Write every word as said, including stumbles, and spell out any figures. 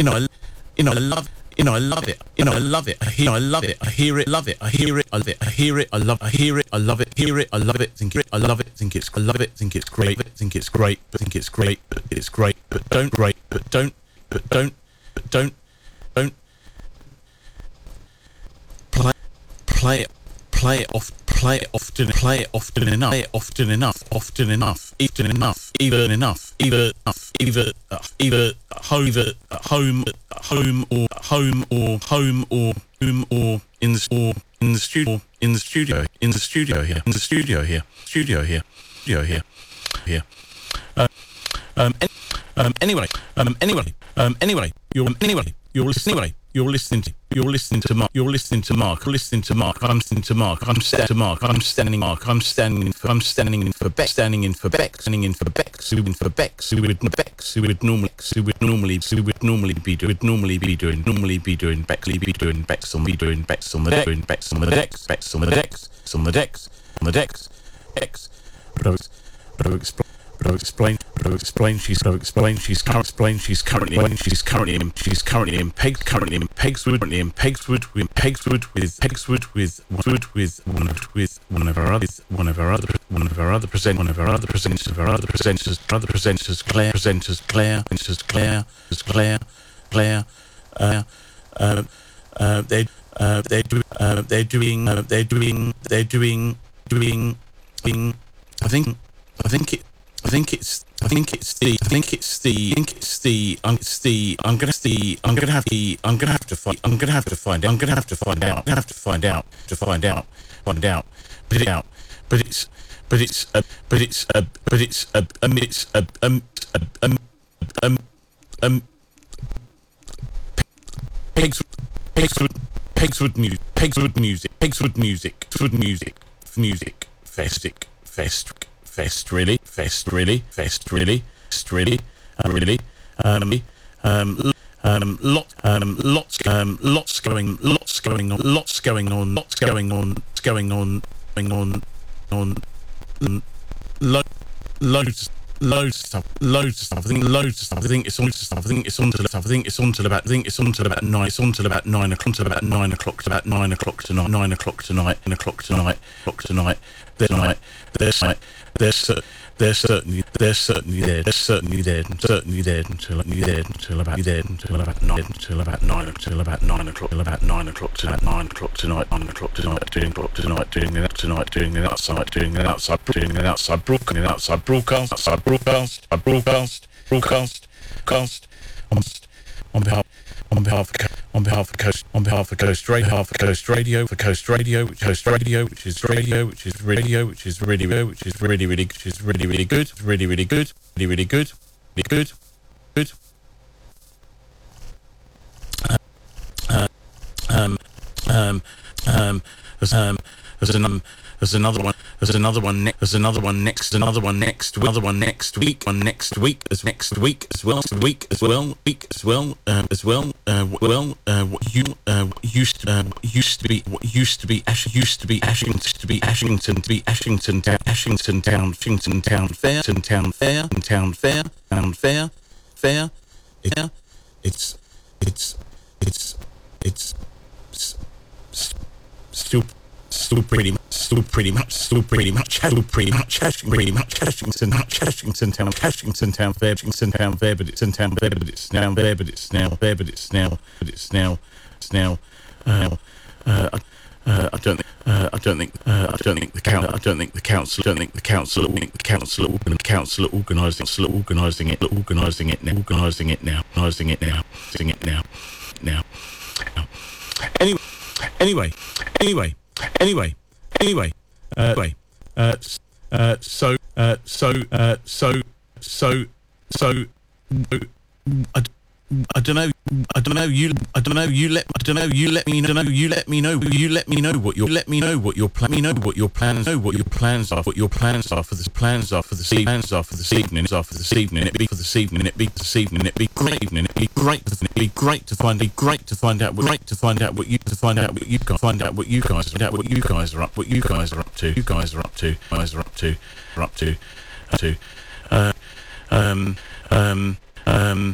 know, I, you know, I love, you know, I love it. You know, I love it. I hear, I love it. I hear it, love it. I hear it, I love it. I hear it, I love. I hear it, I love it. Hear it, I love it. Think it, I love it. Think it's, I love it. Think it's great. Think it's great. But think it's great. But it's great. But don't great. But don't. But don't. But don't. Don't. Play. Play it. Play it off. Play it often. Play it often enough. Play it often enough. Often enough. Even enough. Even enough. Either enough. Either either home. Either home. Home or home or home or home or in the or in the studio. In the studio. In the studio here. In the studio here. Studio here. Studio here. Here. Uh, um. Um. Anyway. Um. Anyway. Um. Anyway. You're anyway. You're listening. Anyway. You're listening to. You're listening to Mark. You're listening to Mark. You're listening to Mark. I'm listening to Mark. I'm standing to Mark. I'm standing Mark. I'm standing in for. I'm standing in for Beck. Standing in for Beck. Standing in for Beck. Who in for Beck? Who would Beck? Who would normally? Who would normally? Who would normally be doing? Normally be doing. Normally be doing. Beckley be doing. Becks on. Be doing. Becks on the deck. Doing Becks on the decks. Becks on the decks. On the decks. On the decks. Decks. But I explain. But I'll explain. But I'll explain. She's. I'll explain. She's. Current. Explain. She's currently. When she's currently in. She's currently in Pegs. Currently in Pegswood. Currently in Pegswood. With Pegswood. With Pegswood. With Wood. With one of. With one of our other. One of our other. One of our other present. One of our other presenters. Of our other presenters. Other presenters. Claire. Presenters. Claire. Presenters. Claire. Claire. Claire. Uh. Uh. Uh. They. Uh. They do. Uh. They're doing. Uh. They're doing. They're doing. Doing. Doing. I think. I think it. I think it's. I think it's the. I think it's the. I think it's the. Um, it's the. I'm gonna. The. I'm gonna have the. I'm gonna have to find. I'm gonna have to find. I'm gonna have to find out. I'm gonna have to find out. To find out. Find out. But it out. But it's. But it's. Uh, but it's. Uh, but it's. Uh, um. It's. Uh, um. Um. Um. Um. Pegswood. Pegswood. Pegswood music. Pegswood music. Pegswood music. Pegswood music. Music. Festic. Festic. Fest really, fest really, fest really, fest really, uh, really, um, um, um, lot, um, lots, um, lots going, lots going on, lots going on, lots going on, lots going on, going on, on, on lo- loads, loads of stuff, loads of stuff. I think loads of stuff. I think it's on to stuff. I think it's on to stuff. I think it's on to about. I think it's on to about nine. It's on to about nine o'clock. To about nine o'clock. To about nine o'clock tonight. Nine o'clock tonight. Nine o'clock tonight. O'clock tonight. There's night. There's night. There's there's certainly there's certainly there. There's certainly there. Certainly there until there until about there until about nine until about nine until about nine o'clock. Till about nine o'clock tonight. Nine o'clock tonight. Nine o'clock tonight. Doing o'clock tonight. Doing it tonight. Doing it outside. Doing it outside. Doing it outside. Broadcast. Outside broadcast. Outside broadcast. I broadcast. Broadcast. Cast. On on behalf. On behalf of on behalf of Coast on behalf of Coast Radio, behalf of Coast Radio, for Coast Radio, which Coast Radio, which is radio, which is radio, which is radio, which is really, really, which is really, really good, really, really good, really, really good, really good, good. Uh, um, um, um, there's um, there's an there's another one. There's another one next. There's another one next. Another one next. Another one next week. One next week as next week as well. Week as well. Week as well. Uh, as well. Uh, well. Uh, what you uh, what used to uh, what used to be what used to be Ash used to be Ashington to be Ashington to be Ashington town Ashington town Ashington town fair town fair town fair town fair fair. Yeah. It's it's it's it's still. Still pretty much, still pretty much, still pretty much, still pretty much, pretty much, Ashington, Ashington town, Ashington town fair, Ashington town fair, but it's in town fair, but it's now there, but it's now there, but it's now, but it's now, it's now, uh, uh, uh, I don't think, uh, I don't think, uh, I don't think the council, I don't think the council, I don't think the council, I think the council, the council organising, organising it, organising it now, organising it now, organising it now, organising it now, now, now. Anyway, anyway, anyway. Anyway, anyway, uh, anyway, uh, uh, so, uh, so, uh, so, so, so, I, I don't know, I don't know, you, I don't know, you let, I don't know, you let me know, you let me know, you let me know what your, let me know what your plan, me know what your plans, know what your plans are, what your plans are for the plans are for the plans are for this evening, are for this evening, it be for this evening, it be this evening, it be great evening, it be great, it be great to find, be great to find out, great to find out what you, to find out what you got, find out what you guys, find out what you guys are up, what you guys are up to, you guys are up to, guys are up to, are up to, up to, uh, um, um, um.